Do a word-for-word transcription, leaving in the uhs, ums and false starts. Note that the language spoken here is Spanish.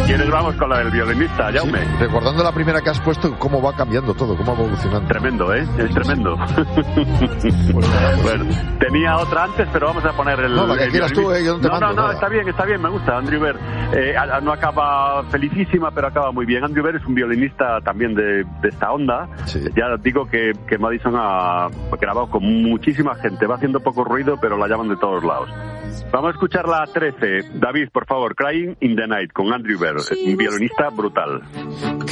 quieres vamos con la del violinista, Jaume. Sí, recordando la primera que has puesto, cómo va cambiando todo, cómo va evolucionando. Tremendo, ¿eh? Es tremendo. Bueno, tenía otra antes, pero vamos a poner el... No, la que el quieras tú, eh, yo no te No, mando no, no, nada. está bien, está bien, me gusta. Andrew Bird eh, no acaba felicísima, pero acaba muy bien. Andrew Bird es un violinista también de, de esta onda. Sí. Ya digo que, que Madison ha grabado con muchísima gente, va haciendo poco ruido, pero la llaman de todos lados. Vamos a escuchar la trece. David, por favor, Crying in the Night, con Andrew Bird, un violinista brutal.